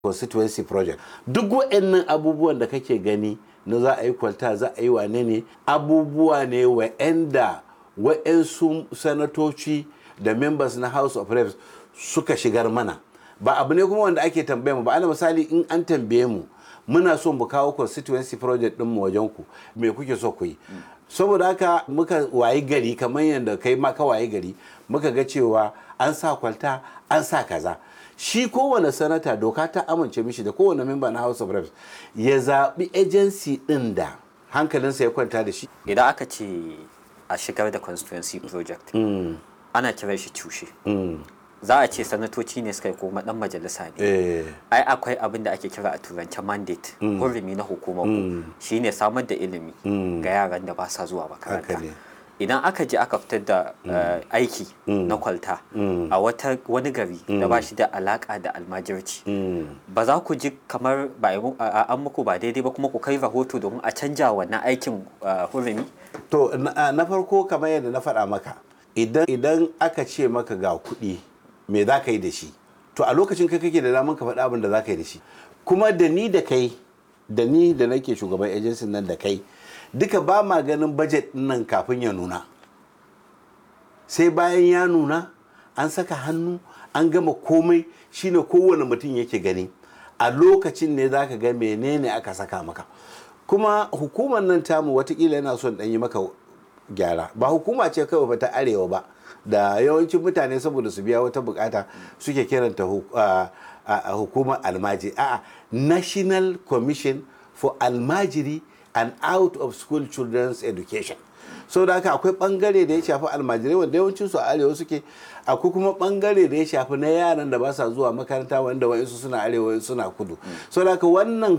constituency project. Duk waɗannan abubuwan da kake gani na za a yi kwalta, za a yi wane ne, abubuwa ne wa'anda wa'ansu sanatoci da members na House of Reps suka shigar mana. Ba abu ne kuma wanda ake tambaye mu ba. Ana misali in an tambaye mu muna so mu kawo constituency project din mu wajen ku, me kuke so ku yi? Saboda haka muka wayi gari kamar yadda kai ma ka wayi gari, muka ga cewa an sa kwalta, an sa kaza. Shi kowane sanata doka ta amince mishi da kowane member na House of Reps ya zaɓi agency ɗin da hankalinsa ya kwanta da shi. Idan aka ce a shigar da constituency project, ana kiran shi tushe. Za a ce sanatoci ne suka yi kuma ɗan majalisa ne. Ai akwai abin da ake kira a turance mandate, hurumi na hukumar ku, shine samar da ilimi ga yaran da ba sa zuwa makaranta. Idan aka je aka fitar da aiki na kwalta a wani gari da ba shi da alaka da almajirci, ba za ku ji kamar an muku ba daidai ba kuma ku kai rahoto domin a canja wannan aikin hurumi? To na farko kamar yadda na faɗa maka, idan aka ce maka ga kuɗi me za ka yi da shi, to a lokacin kai kake da daman ka faɗa abin da za ka yi da shi. Kuma da ni da kai, da ni da nake shugaban agency nan da kai, duka ba ma ganin budget nan kafin ya nuna. Sai bayan ya nuna an saka hannu an gama komai, shine kowane mutum yake gani. A lokacin ne za ka ga menene aka saka maka. Kuma hukumar nan tamu watakila yana son ɗan yi maka gyara. Ba hukuma ce kawai ba ta arewa ba, da yawancin mutane saboda su biya wata bukata suke kiranta hukumar almajiri. A'a, National Commission for Almajiri and Out of School Children's Education. So da haka akwai bangare da ya shafi almajirai wanda yawancin su a arewa suke, akwai kuma bangare da ya shafi na yaran da ba sa zuwa makaranta wanda wa'insu suna arewa suna kudu. So da haka wannan